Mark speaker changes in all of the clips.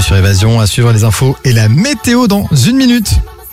Speaker 1: sur Évasion. À suivre les infos et la météo dans 1 minute.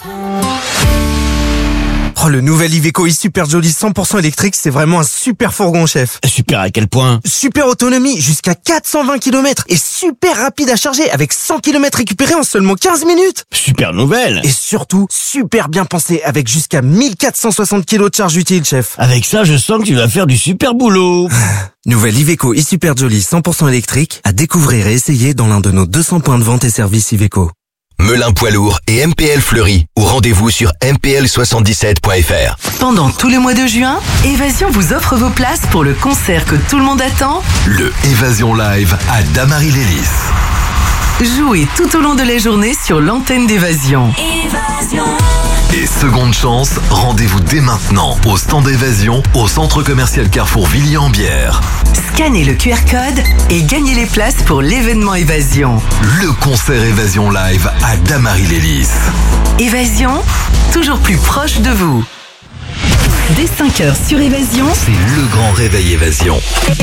Speaker 2: Oh, le nouvel Iveco e-Super Jolly 100% électrique, c'est vraiment un super fourgon, chef.
Speaker 3: Super à quel point?
Speaker 2: Super autonomie, jusqu'à 420 km et super rapide à charger avec 100 km récupérés en seulement 15 minutes.
Speaker 3: Super nouvelle.
Speaker 2: Et surtout, super bien pensé avec jusqu'à 1460 kg de charge utile, chef.
Speaker 3: Avec ça, je sens que tu vas faire du super boulot.
Speaker 2: Nouvelle Iveco e-Super Jolly 100% électrique à découvrir et essayer dans l'un de nos 200 points de vente et services Iveco.
Speaker 4: Melun Poids Lourd et MPL Fleury, ou rendez-vous sur mpl77.fr.
Speaker 5: Pendant tout le mois de juin, Évasion vous offre vos places pour le concert que tout le monde attend.
Speaker 4: Le Évasion Live à Damary-Lélis.
Speaker 5: Jouez tout au long de la journée sur l'antenne d'Évasion.
Speaker 4: Et seconde chance, rendez-vous dès maintenant au stand Évasion au centre commercial Carrefour Villiers-en-Bière.
Speaker 5: Scannez le QR code et gagnez les places pour l'événement Évasion.
Speaker 4: Le concert Évasion Live à Damary-Lélis.
Speaker 5: Évasion, toujours plus proche de vous. Dès 5h sur Évasion,
Speaker 4: C'est le grand réveil Évasion.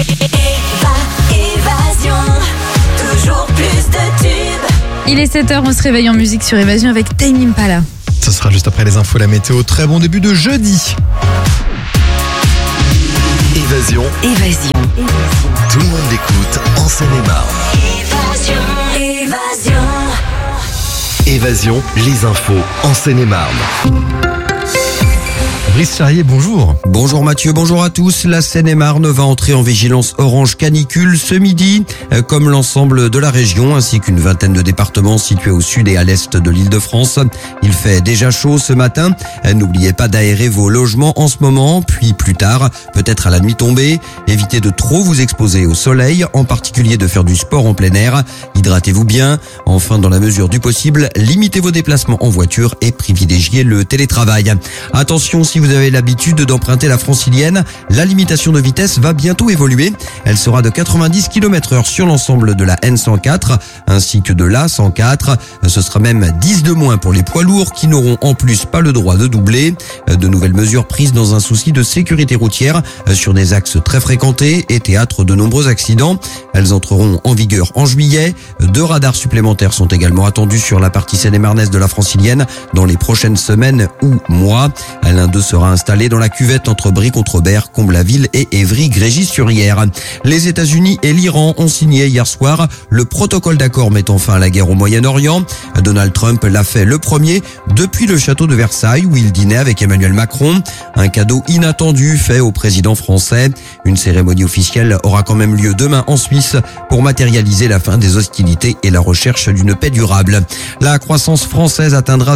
Speaker 6: Évasion, toujours plus de tubes.
Speaker 7: Il est 7h, on se réveille en musique sur Évasion avec Tame Impala.
Speaker 1: Ce sera juste après les infos, la météo. Très bon début de jeudi.
Speaker 4: Évasion, tout le monde l'écoute en Seine-et-Marne. Évasion, les infos en Seine-et-Marne.
Speaker 1: Brice Charrier, bonjour.
Speaker 8: Bonjour Mathieu, bonjour à tous. La Seine-et-Marne va entrer en vigilance orange canicule ce midi, comme l'ensemble de la région, ainsi qu'une vingtaine de départements situés au sud et à l'est de l'Île-de-France. Il fait déjà chaud ce matin. N'oubliez pas d'aérer vos logements en ce moment, puis plus tard, peut-être à la nuit tombée. Évitez de trop vous exposer au soleil, en particulier de faire du sport en plein air. Hydratez-vous bien. Enfin, dans la mesure du possible, limitez vos déplacements en voiture et privilégiez le télétravail. Attention, si vous avez l'habitude d'emprunter la francilienne, la limitation de vitesse va bientôt évoluer. Elle sera de 90 km/h sur l'ensemble de la N104 ainsi que de l'A104. Ce sera même 10 de moins pour les poids lourds qui n'auront en plus pas le droit de doubler. De nouvelles mesures prises dans un souci de sécurité routière sur des axes très fréquentés et théâtre de nombreux accidents. Elles entreront en vigueur en juillet. 2 radars supplémentaires sont également attendus sur la partie seine-et-marnaise de la francilienne dans les prochaines semaines ou mois. L'un d'eux sera installé dans la cuvette entre Brie-Contrebert, Comble-la-Ville et Évry-Grégis-sur-Yère. Les États-Unis et l'Iran ont signé hier soir le protocole d'accord mettant fin à la guerre au Moyen-Orient. Donald Trump l'a fait le premier depuis le château de Versailles où il dînait avec Emmanuel Macron. Un cadeau inattendu fait au président français. Une cérémonie officielle aura quand même lieu demain en Suisse pour matérialiser la fin des hostilités et la recherche d'une paix durable. La croissance française atteindra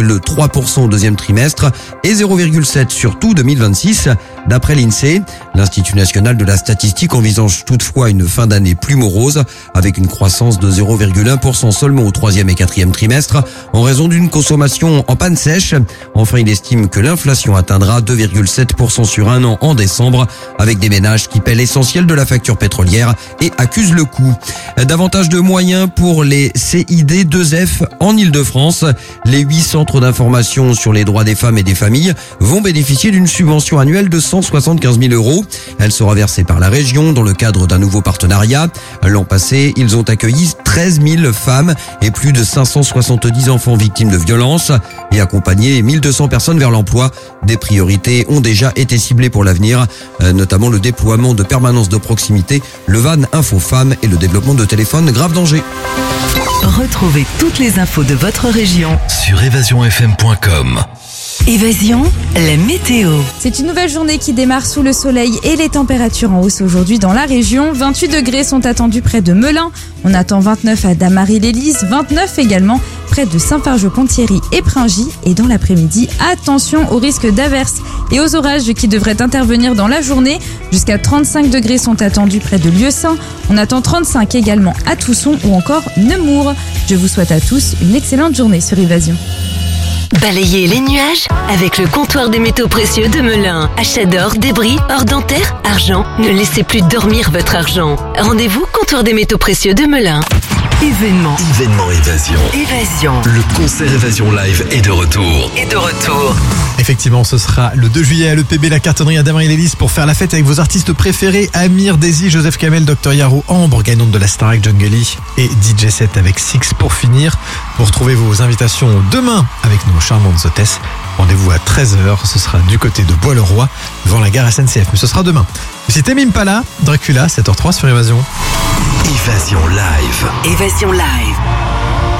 Speaker 8: 0,3% au deuxième trimestre et 0,7% sur tout 2026. D'après l'INSEE, l'Institut national de la statistique envisage toutefois une fin d'année plus morose avec une croissance de 0,1% seulement au troisième et quatrième trimestre en raison d'une consommation en panne sèche. Enfin, il estime que l'inflation atteindra 2,7% sur un an en décembre avec des ménages qui paient l'essentiel de la facture pétrolière et accusent le coût. Davantage de moyens pour les CID2F en Île-de-France. Les 8 centres d'information sur les droits des femmes et des familles vont bénéficier d'une subvention annuelle de 175 000 €. Elle sera versée par la région dans le cadre d'un nouveau partenariat. L'an passé, ils ont accueilli 13 000 femmes et plus de 570 enfants victimes de violences et accompagné 1200 personnes vers l'emploi. Des priorités ont déjà été ciblées pour l'avenir, notamment le déploiement de permanences de proximité, le van Info Femmes et le développement de téléphones grave danger.
Speaker 5: retrouvez toutes les infos de votre région
Speaker 4: Sur évasionfm.com.
Speaker 5: Évasion, la météo.
Speaker 7: C'est une nouvelle journée qui démarre sous le soleil et les températures en hausse aujourd'hui dans la région. 28 degrés sont attendus près de Melun. On attend 29 à Damary-Lélis, 29 également près de Saint-Fargeau-Ponthierry et Pringy. Et dans l'après-midi, attention au risque d'averses et aux orages qui devraient intervenir dans la journée. Jusqu'à 35 degrés sont attendus près de Lieusaint. On attend 35 également à Tousson ou encore Nemours. Je vous souhaite à tous une excellente journée sur Évasion.
Speaker 6: Balayez les nuages avec le comptoir des métaux précieux de Melun. Achat d'or, débris, or dentaire, argent. Ne laissez plus dormir votre argent. Rendez-vous comptoir des métaux précieux de Melun.
Speaker 5: Événement.
Speaker 4: Événement Évasion.
Speaker 5: Évasion.
Speaker 4: Le concert Évasion Live est de retour.
Speaker 5: Et de retour.
Speaker 1: Effectivement, ce sera le 2 juillet à l'EPB, la cartonnerie à Damarie-Lélis pour faire la fête avec vos artistes préférés, Amir, Daisy, Joseph Kamel, Dr Yaro, Ambre, gagnante de la Starac, John Gully et DJ 7 avec Six pour finir. Vous retrouvez vos invitations demain avec nos charmantes hôtesses. Rendez-vous à 13h, ce sera du côté de Bois-le-Roi, devant la gare SNCF, mais ce sera demain. C'était Impala, Dracula, 7h03 sur Évasion.
Speaker 4: Évasion Live.
Speaker 5: Évasion Live.